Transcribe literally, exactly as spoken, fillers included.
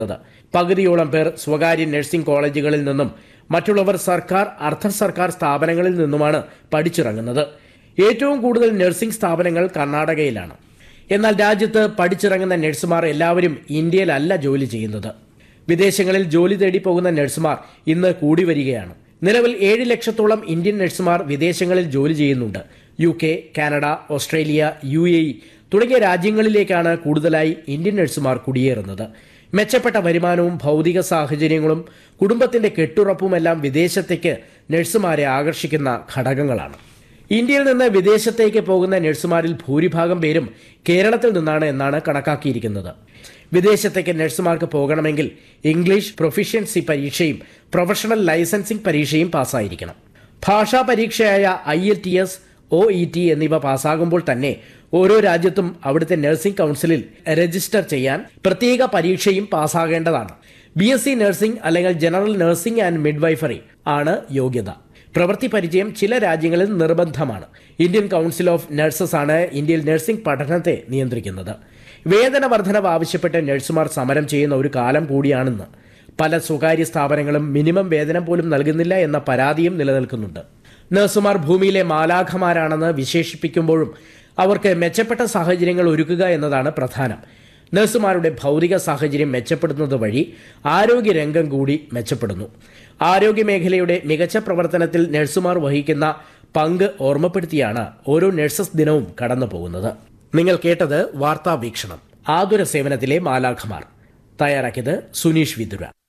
പകുതിയോളം പേർ സ്വകാര്യ നഴ്സിംഗ് കോളേജുകളിൽ നിന്നും മറ്റുള്ളവർ സർക്കാർ അർദ്ധ സർക്കാർ സ്ഥാപനങ്ങളിൽ നിന്നുമാണ് പഠിച്ചിറങ്ങുന്നത്. ഏറ്റവും കൂടുതൽ നഴ്സിംഗ് സ്ഥാപനങ്ങൾ കർണാടകയിലാണ്. എന്നാൽ രാജ്യത്ത് പഠിച്ചിറങ്ങുന്ന നഴ്സുമാർ എല്ലാവരും ഇന്ത്യയിലല്ല ജോലി ചെയ്യുന്നത്. വിദേശങ്ങളിൽ ജോലി തേടി പോകുന്ന നഴ്സുമാർ ഇന്ന് കൂടി വരികയാണ്. നിലവിൽ ഏഴ് ലക്ഷത്തോളം ഇന്ത്യൻ നഴ്സുമാർ വിദേശങ്ങളിൽ ജോലി ചെയ്യുന്നുണ്ട്. U K, Canada, Australia, U A E തുടങ്ങിയ രാജ്യങ്ങളിലേക്കാണ് കൂടുതലായി ഇന്ത്യൻ നഴ്സുമാർ കുടിയേറുന്നത്. മെച്ചപ്പെട്ട വരുമാനവും ഭൗതിക സാഹചര്യങ്ങളും കുടുംബത്തിന്റെ കെട്ടുറപ്പുമെല്ലാം വിദേശത്തേക്ക് നഴ്സുമാരെ ആകർഷിക്കുന്ന ഘടകങ്ങളാണ്. ഇന്ത്യയിൽ നിന്ന് വിദേശത്തേക്ക് പോകുന്ന നഴ്സുമാരിൽ ഭൂരിഭാഗം പേരും കേരളത്തിൽ നിന്നാണ് എന്നാണ് കണക്കാക്കിയിരിക്കുന്നത്. വിദേശത്തേക്ക് നഴ്സുമാർക്ക് പോകണമെങ്കിൽ ഇംഗ്ലീഷ് പ്രൊഫിഷ്യൻസി പരീക്ഷയും പ്രൊഫഷണൽ ലൈസൻസിംഗ് പരീക്ഷയും പാസ്സായിരിക്കണം. ഭാഷാ പരീക്ഷയായ I L T S, O E T എന്നിവ പാസ്സാകുമ്പോൾ തന്നെ ഓരോ രാജ്യത്തും അവിടുത്തെ നഴ്സിംഗ് കൗൺസിലിൽ രജിസ്റ്റർ ചെയ്യാൻ പ്രത്യേക പരീക്ഷയും പാസ്സാകേണ്ടതാണ്. ബി എസ് സി നഴ്സിംഗ് അല്ലെങ്കിൽ ജനറൽ നഴ്സിംഗ് ആൻഡ് മിഡ്വൈഫറി ആണ് യോഗ്യത. പ്രവൃത്തി പരിചയം ചില രാജ്യങ്ങളിൽ നിർബന്ധമാണ്. ഇന്ത്യൻ കൗൺസിൽ ഓഫ് നഴ്സസ് ആണ് ഇന്ത്യയിൽ നഴ്സിംഗ് പഠനത്തെ നിയന്ത്രിക്കുന്നത്. വേതന വർധനവ് ആവശ്യപ്പെട്ട് നഴ്സുമാർ സമരം ചെയ്യുന്ന ഒരു കാലം കൂടിയാണെന്ന്. പല സ്വകാര്യ സ്ഥാപനങ്ങളും മിനിമം വേതനം പോലും നൽകുന്നില്ല എന്ന പരാതിയും നിലനിൽക്കുന്നുണ്ട്. നഴ്സുമാർ ഭൂമിയിലെ മാലാഖമാരാണെന്ന് വിശേഷിപ്പിക്കുമ്പോഴും അവർക്ക് മെച്ചപ്പെട്ട സാഹചര്യങ്ങൾ ഒരുക്കുക എന്നതാണ് പ്രധാനം. നഴ്സുമാരുടെ ഭൗതിക സാഹചര്യം മെച്ചപ്പെടുന്നത് വഴി ആരോഗ്യരംഗം കൂടി മെച്ചപ്പെടുന്നു. ആരോഗ്യമേഖലയുടെ മികച്ച പ്രവർത്തനത്തിൽ നഴ്സുമാർ വഹിക്കുന്ന പങ്ക് ഓർമ്മപ്പെടുത്തിയാണ് ഓരോ നഴ്സസ് ദിനവും കടന്നു പോകുന്നത്. നിങ്ങൾ കേട്ടത് വാർത്താ വീക്ഷണം. ആതുര സേവനത്തിലെ മാലാഖമാർ. തയ്യാറാക്കിയത് സുനീഷ് വിദുര.